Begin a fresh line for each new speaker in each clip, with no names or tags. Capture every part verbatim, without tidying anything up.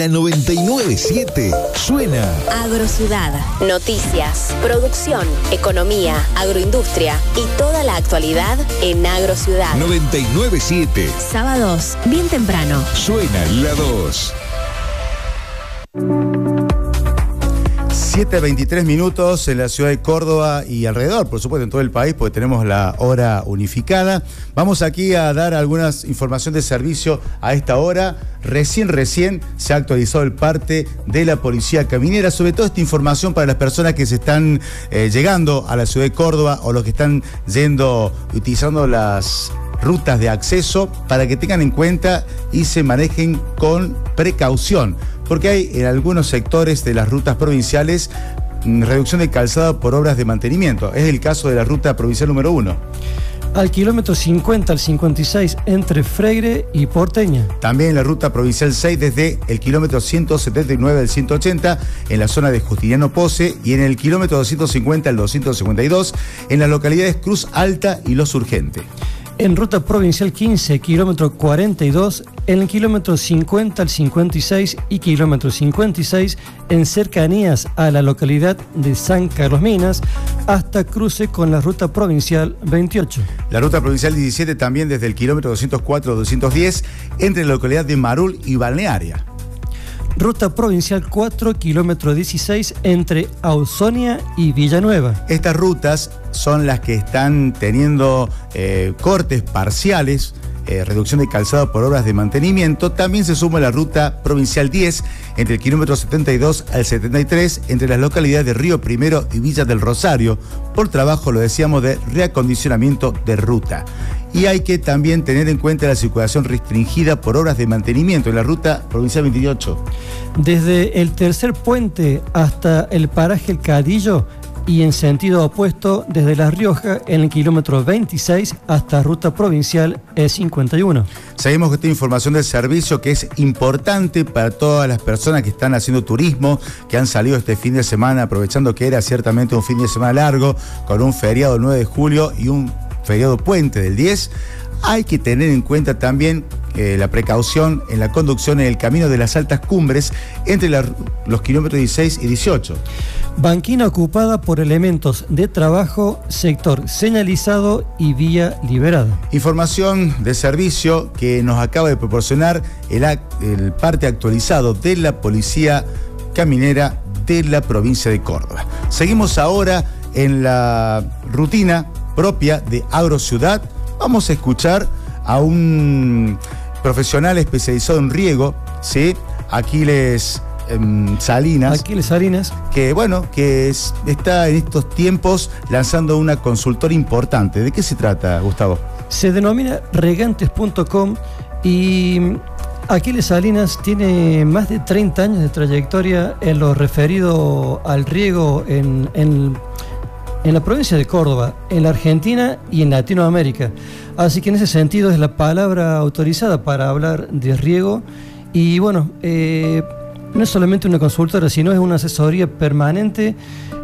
La noventa y nueve punto siete suena
Agrociudad. Noticias, producción, economía, agroindustria y toda la actualidad en Agrociudad.
noventa y nueve punto siete.
Sábados, bien temprano.
Suena la dos.
siete veintitrés minutos en la ciudad de Córdoba y alrededor, por supuesto, en todo el país, porque tenemos la hora unificada. Vamos aquí a dar algunas información de servicio a esta hora. Recién, recién se ha actualizado el parte de la Policía Caminera, sobre todo esta información para las personas que se están eh, llegando a la ciudad de Córdoba o los que están yendo, utilizando las rutas de acceso, para que tengan en cuenta y se manejen con precaución, porque hay en algunos sectores de las rutas provinciales reducción de calzado por obras de mantenimiento. Es el caso de la ruta provincial número uno.
Al kilómetro cincuenta al cincuenta y seis entre Freire y Porteña.
También la ruta provincial seis desde el kilómetro ciento setenta y nueve al ciento ochenta en la zona de Justiniano Pose, y en el kilómetro doscientos cincuenta al doscientos cincuenta y dos en las localidades Cruz Alta y Los Urgentes.
En ruta provincial quince, kilómetro cuarenta y dos, en el kilómetro cincuenta al cincuenta y seis y kilómetro cincuenta y seis en cercanías a la localidad de San Carlos Minas, hasta cruce con la ruta provincial veintiocho.
La ruta provincial diecisiete también desde el kilómetro doscientos cuatro al doscientos diez entre la localidad de Marul y Balnearia.
Ruta provincial cuatro, kilómetro dieciséis entre Ausonia y Villanueva.
Estas rutas son las que están teniendo eh, cortes parciales, eh, reducción de calzado por obras de mantenimiento. También se suma la ruta provincial diez entre el kilómetro setenta y dos al setenta y tres entre las localidades de Río Primero y Villa del Rosario, por trabajo, lo decíamos, de reacondicionamiento de ruta. Y hay que también tener en cuenta la circulación restringida por obras de mantenimiento en la ruta provincial veintiocho.
Desde el tercer puente hasta el paraje El Cadillo, y en sentido opuesto desde La Rioja en el kilómetro veintiséis hasta ruta provincial E cincuenta y uno.
Seguimos con esta información del servicio que es importante para todas las personas que están haciendo turismo, que han salido este fin de semana, aprovechando que era ciertamente un fin de semana largo, con un feriado el nueve de julio y un feriado puente del diez. Hay que tener en cuenta también eh, la precaución en la conducción en el camino de las altas cumbres entre la, los kilómetros dieciséis y dieciocho.
Banquina ocupada por elementos de trabajo, sector señalizado y vía liberada.
Información de servicio que nos acaba de proporcionar el, el parte actualizado de la Policía Caminera de la provincia de Córdoba. Seguimos ahora en la rutina propia de Agrociudad. Vamos a escuchar a un profesional especializado en riego, ¿sí? Aquiles eh, Salinas.
Aquiles Salinas.
Que, bueno, que es, está en estos tiempos lanzando una consultora importante. ¿De qué se trata, Gustavo?
Se denomina regantes punto com y Aquiles Salinas tiene más de treinta años de trayectoria en lo referido al riego en, en en la provincia de Córdoba, en la Argentina y en Latinoamérica. Así que en ese sentido es la palabra autorizada para hablar de riego. Y bueno, eh, no es solamente una consultora, sino es una asesoría permanente,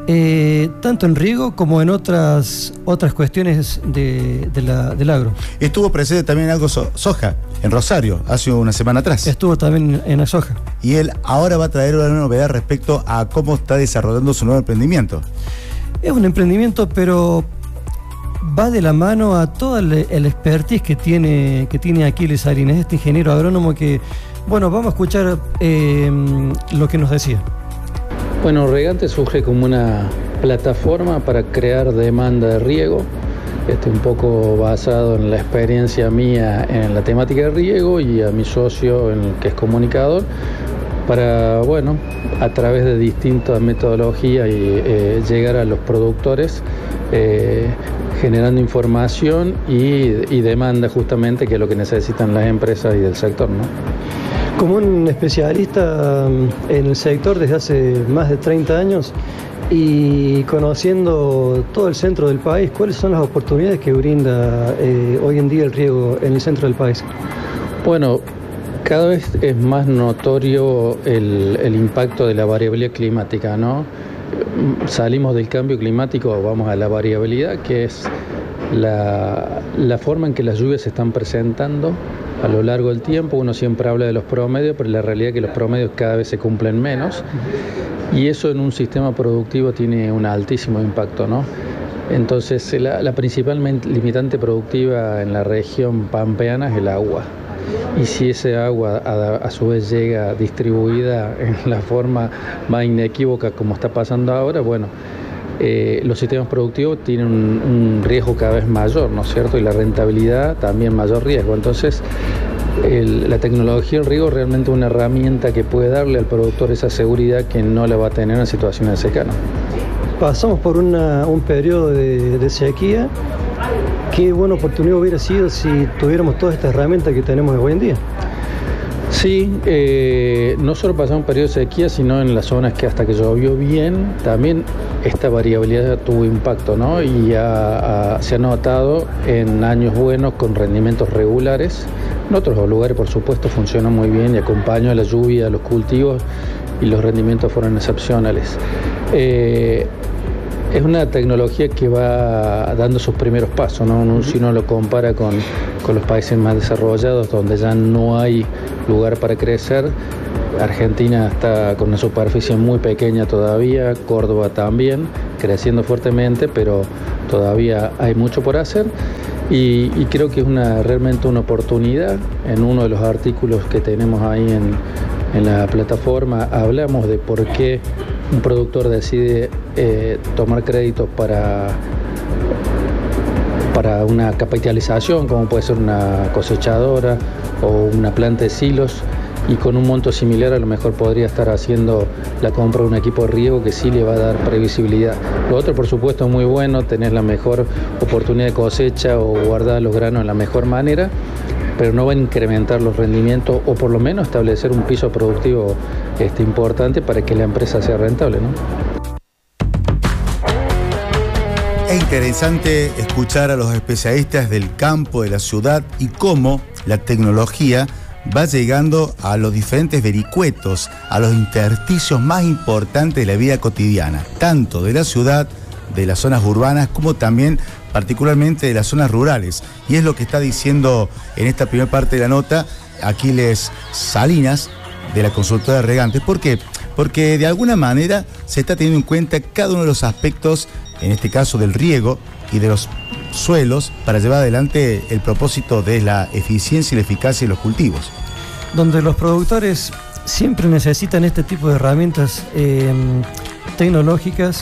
eh, tanto en riego como en otras, otras cuestiones de, de la, del agro.
Estuvo presente también algo so, soja, en Rosario, hace una semana atrás.
Estuvo también en la soja.
Y él ahora va a traer una novedad respecto a cómo está desarrollando su nuevo emprendimiento.
Es un emprendimiento, pero va de la mano a todo el, el expertise que tiene, que tiene Aquiles Salinas, este ingeniero agrónomo que, bueno, vamos a escuchar eh, lo que nos decía.
Bueno, Regante surge como una plataforma para crear demanda de riego, este, un poco basado en la experiencia mía en la temática de riego y a mi socio, en el que es comunicador, para, bueno, a través de distintas metodologías y eh, llegar a los productores eh, generando información y, y demanda justamente, que es lo que necesitan las empresas y del sector, ¿no?
Como un especialista en el sector desde hace más de treinta años y conociendo todo el centro del país, ¿cuáles son las oportunidades que brinda eh, hoy en día el riego en el centro del país?
Bueno, cada vez es más notorio el, el impacto de la variabilidad climática, ¿no? Salimos del cambio climático, vamos a la variabilidad, que es la, la forma en que las lluvias se están presentando a lo largo del tiempo. Uno siempre habla de los promedios, pero la realidad es que los promedios cada vez se cumplen menos, y eso en un sistema productivo tiene un altísimo impacto, ¿no? Entonces, la, la principal limitante productiva en la región pampeana es el agua. Y si ese agua a, a su vez llega distribuida en la forma más inequívoca como está pasando ahora, bueno, eh, los sistemas productivos tienen un, un riesgo cada vez mayor, ¿no es cierto? Y la rentabilidad también mayor riesgo. Entonces, el, la tecnología del riego es realmente una herramienta que puede darle al productor esa seguridad que no la va a tener en situaciones de secano.
Pasamos por una, un periodo de, de sequía. Qué buena oportunidad hubiera sido si tuviéramos todas estas herramientas que tenemos hoy en día.
Sí, eh, no solo pasamos un periodo de sequía, sino en las zonas que hasta que llovió bien, también esta variabilidad tuvo impacto, ¿no? Y ha, ha, se ha notado en años buenos con rendimientos regulares. En otros lugares, por supuesto, funcionó muy bien y acompañó a la lluvia, a los cultivos, y los rendimientos fueron excepcionales. Eh, Es una tecnología que va dando sus primeros pasos, ¿no? Si uno lo compara con, con los países más desarrollados, donde ya no hay lugar para crecer. Argentina está con una superficie muy pequeña todavía, Córdoba también, creciendo fuertemente, pero todavía hay mucho por hacer. Y, y creo que es una, realmente una oportunidad. En uno de los artículos que tenemos ahí en, en la plataforma hablamos de por qué un productor decide eh, tomar créditos para, para una capitalización, como puede ser una cosechadora o una planta de silos, y con un monto similar a lo mejor podría estar haciendo la compra de un equipo de riego que sí le va a dar previsibilidad. Lo otro, por supuesto, es muy bueno, tener la mejor oportunidad de cosecha o guardar los granos de la mejor manera, pero no va a incrementar los rendimientos, o por lo menos establecer un piso productivo este, importante para que la empresa sea rentable, ¿no?
Es interesante escuchar a los especialistas del campo, de la ciudad, y cómo la tecnología va llegando a los diferentes vericuetos, a los intersticios más importantes de la vida cotidiana, tanto de la ciudad, de las zonas urbanas, como también particularmente de las zonas rurales. Y es lo que está diciendo en esta primera parte de la nota Aquiles Salinas, de la consultora Regantes. ¿Por qué? Porque de alguna manera se está teniendo en cuenta cada uno de los aspectos, en este caso del riego y de los suelos, para llevar adelante el propósito de la eficiencia y la eficacia de los cultivos.
Donde los productores siempre necesitan este tipo de herramientas eh, tecnológicas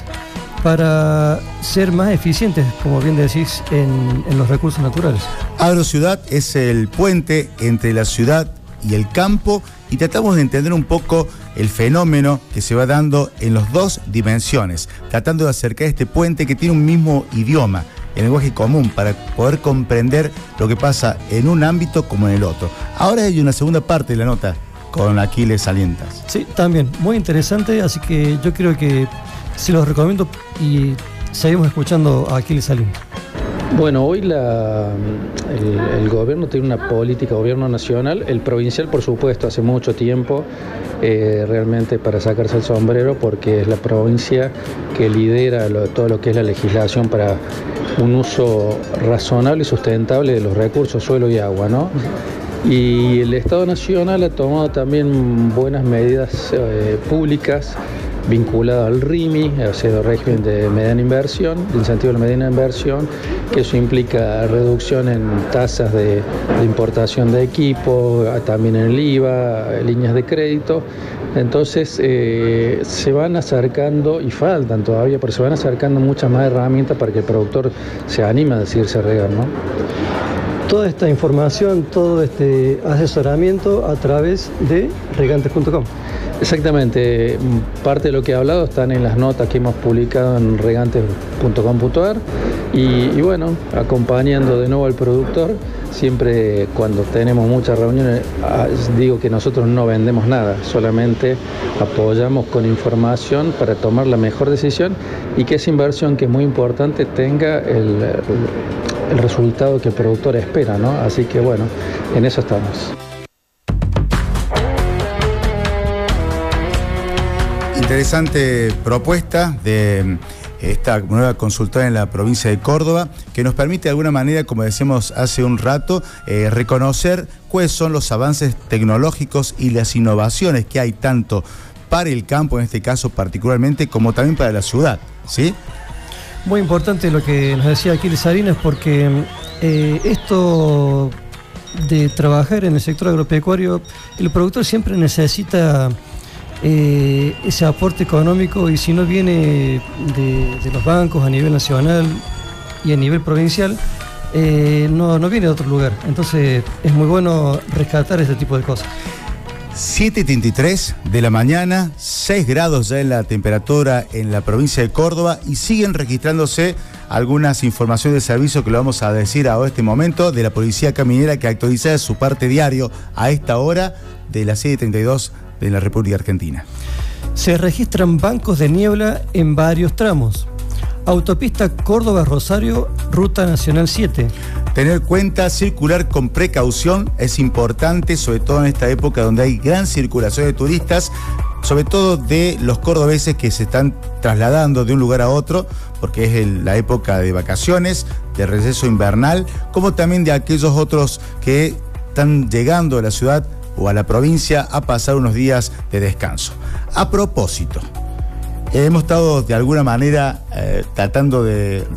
para ser más eficientes, como bien decís, en, en los recursos naturales.
Agrociudad es el puente entre la ciudad y el campo, y tratamos de entender un poco el fenómeno que se va dando en las dos dimensiones, tratando de acercar este puente que tiene un mismo idioma, el lenguaje común, para poder comprender lo que pasa en un ámbito como en el otro. Ahora hay una segunda parte de la nota con Aquiles Salinas.
Sí, también, muy interesante, así que yo creo que se los recomiendo y seguimos escuchando a Aquiles Salinas.
Bueno, hoy la, el, el gobierno tiene una política, gobierno nacional, el provincial por supuesto hace mucho tiempo, eh, realmente para sacarse el sombrero, porque es la provincia que lidera lo, todo lo que es la legislación para un uso razonable y sustentable de los recursos, suelo y agua, ¿no? Y el Estado Nacional ha tomado también buenas medidas eh, públicas vinculado al R I M I, o sea, el régimen de mediana inversión, de incentivo a la mediana inversión, que eso implica reducción en tasas de, de importación de equipo, también en el I V A, líneas de crédito. Entonces eh, se van acercando, y faltan todavía, pero se van acercando muchas más herramientas para que el productor se anime a decidirse a regar, ¿no?
Toda esta información, todo este asesoramiento a través de regantes punto com.
Exactamente, parte de lo que he hablado están en las notas que hemos publicado en regantes punto com punto a r, y, y bueno, acompañando de nuevo al productor. Siempre cuando tenemos muchas reuniones digo que nosotros no vendemos nada, solamente apoyamos con información para tomar la mejor decisión, y que esa inversión, que es muy importante, tenga el, el, el resultado que el productor espera, ¿no? Así que bueno, en eso estamos.
Interesante propuesta de esta nueva consultora en la provincia de Córdoba, que nos permite de alguna manera, como decíamos hace un rato, eh, reconocer cuáles son los avances tecnológicos y las innovaciones que hay tanto para el campo, en este caso particularmente, como también para la ciudad, ¿sí?
Muy importante lo que nos decía Aquiles Salinas, porque eh, esto de trabajar en el sector agropecuario, el productor siempre necesita eh, ese aporte económico, y si no viene de, de los bancos a nivel nacional y a nivel provincial, eh, no, no viene de otro lugar. Entonces es muy bueno rescatar este tipo de cosas.
siete treinta y tres de la mañana, seis grados ya en la temperatura en la provincia de Córdoba, y siguen registrándose algunas informaciones de servicio que lo vamos a decir a este momento de la Policía Caminera, que actualiza su parte diario a esta hora de las siete treinta y dos de la República Argentina.
Se registran bancos de niebla en varios tramos. Autopista Córdoba-Rosario, Ruta Nacional siete.
Tener cuenta, circular con precaución es importante, sobre todo en esta época donde hay gran circulación de turistas, sobre todo de los cordobeses que se están trasladando de un lugar a otro, porque es el, la época de vacaciones, de receso invernal, como también de aquellos otros que están llegando a la ciudad o a la provincia a pasar unos días de descanso. A propósito, hemos estado de alguna manera eh, tratando de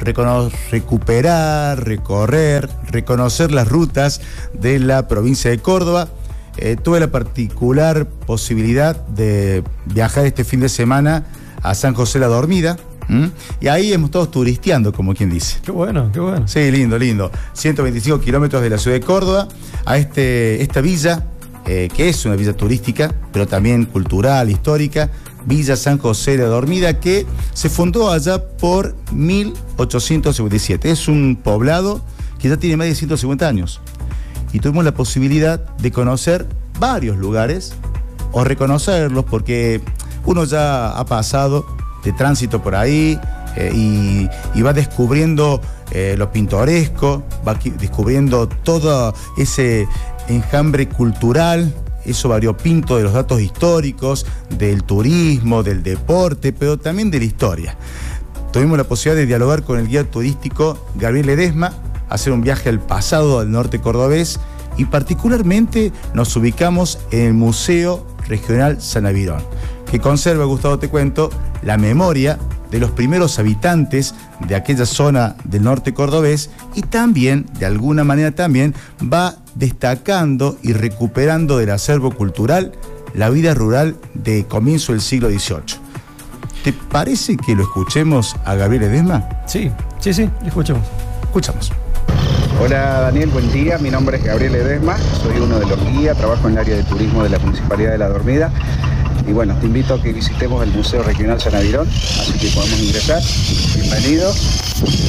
recuperar, recorrer, reconocer las rutas de la provincia de Córdoba. Eh, tuve la particular posibilidad de viajar este fin de semana a San José la Dormida, ¿m? Y ahí hemos estado turisteando, como quien dice.
Qué bueno, qué bueno.
Sí, lindo, lindo. ciento veinticinco kilómetros de la ciudad de Córdoba, a este, esta villa, eh, que es una villa turística, pero también cultural, histórica, Villa San José de la Dormida, que se fundó allá por mil ochocientos cincuenta y siete. Es un poblado que ya tiene más de ciento cincuenta años. Y tuvimos la posibilidad de conocer varios lugares, o reconocerlos, porque uno ya ha pasado de tránsito por ahí eh, y, y va descubriendo eh, lo pintoresco, va descubriendo todo ese enjambre cultural, eso variopinto de los datos históricos, del turismo, del deporte, pero también de la historia. Tuvimos la posibilidad de dialogar con el guía turístico Gabriel Ledesma, hacer un viaje al pasado del norte cordobés, y particularmente nos ubicamos en el Museo Regional San Avirón, que conserva, Gustavo, te cuento, la memoria de los primeros habitantes de aquella zona del norte cordobés, y también, de alguna manera también, va destacando y recuperando del acervo cultural la vida rural de comienzo del siglo dieciocho. ¿Te parece que lo escuchemos a Gabriel Ledesma?
Sí, sí, sí, lo escuchamos.
Escuchamos.
Hola Daniel, buen día. Mi nombre es Gabriel Ledesma, soy uno de los guías, trabajo en el área de turismo de la Municipalidad de La Dormida. Y bueno, te invito a que visitemos el Museo Regional San Avirón, así que podemos ingresar. Bienvenidos.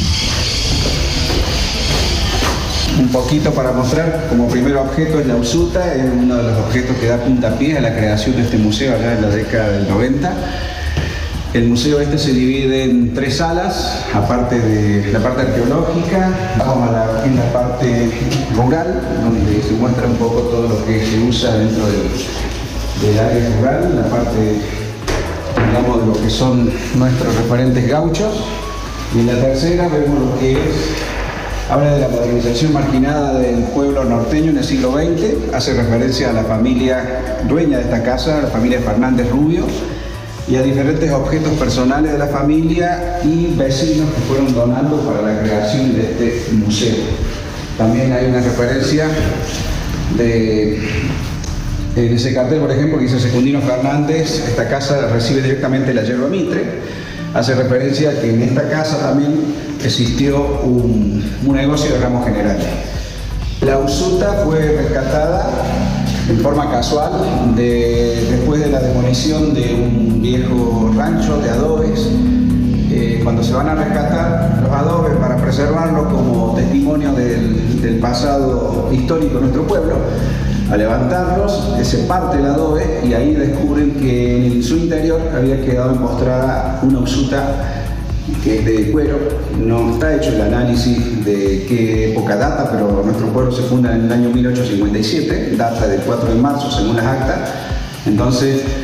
Un poquito para mostrar, como primer objeto es la Usuta, es uno de los objetos que da puntapié a la creación de este museo allá en la década del noventa. El museo este se divide en tres salas, aparte de la parte arqueológica, vamos a la, en la parte rural, donde se muestra un poco todo lo que se usa dentro del, del área rural, la parte, digamos, de lo que son nuestros referentes gauchos, y en la tercera vemos lo que es, habla de la modernización marginada del pueblo norteño en el siglo veinte, hace referencia a la familia dueña de esta casa, la familia Fernández Rubio, y a diferentes objetos personales de la familia y vecinos que fueron donando para la creación de este museo. También hay una referencia de, en ese cartel, por ejemplo, que dice Secundino Fernández, esta casa recibe directamente la yerba mitre, hace referencia a que en esta casa también existió un, un negocio de ramos generales. La Usuta fue rescatada en forma casual de, después de la demolición de un viejo rancho de adobes. Eh, cuando se van a rescatar los adobes para preservarlos como testimonio del, del pasado histórico de nuestro pueblo, a levantarlos se parte el adobe y ahí descubren que en su interior había quedado mostrada una Usuta que es de cuero. No está hecho el análisis de qué época data, pero nuestro pueblo se funda en el año mil ochocientos cincuenta y siete, data del cuatro de marzo según las actas. Entonces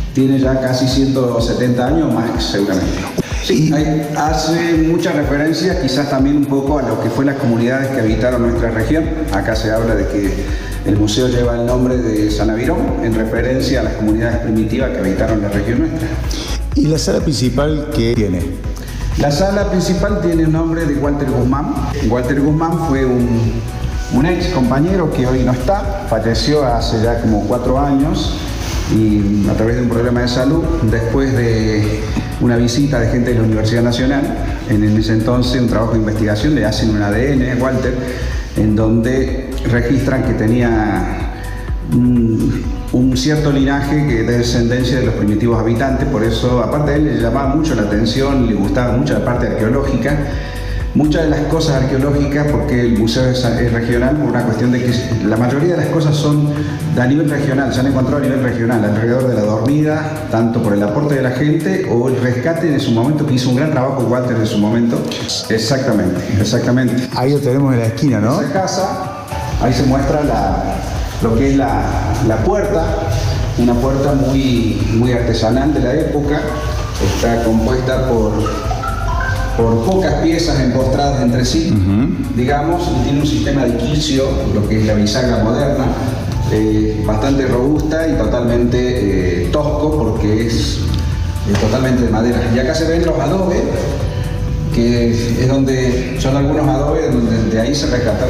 tiene ya casi ciento setenta años más seguramente. Sí, hay, hace mucha referencia quizás también un poco a lo que fue las comunidades que habitaron nuestra región. Acá se habla de que el museo lleva el nombre de San Avirón en referencia a las comunidades primitivas que habitaron la región nuestra.
¿Y la sala principal qué tiene?
La sala principal tiene el nombre de Walter Guzmán. Walter Guzmán fue un, un ex compañero que hoy no está, falleció hace ya como cuatro años y a través de un problema de salud, después de una visita de gente de la Universidad Nacional, en ese entonces un trabajo de investigación, le hacen un A D N, Walter, en donde registran que tenía un, un cierto linaje que de descendencia de los primitivos habitantes. Por eso, aparte de él, le llamaba mucho la atención, le gustaba mucho la parte arqueológica. Muchas de las cosas arqueológicas, porque el museo es, es regional, por una cuestión de que la mayoría de las cosas son a nivel regional, se han encontrado a nivel regional, alrededor de la dormida, tanto por el aporte de la gente o el rescate en su momento, que hizo un gran trabajo Walter en su momento. Exactamente, exactamente.
Ahí lo tenemos en la esquina, ¿no?
Esa casa, ahí se muestra la, lo que es la, la puerta, una puerta muy, muy artesanal de la época, está compuesta por... por pocas piezas empostradas entre sí, uh-huh. digamos, y tiene un sistema de quicio, lo que es la bisagra moderna, eh, bastante robusta y totalmente eh, tosco porque es, es totalmente de madera. Y acá se ven los adobes, que es donde son algunos adobes donde de ahí se rescataron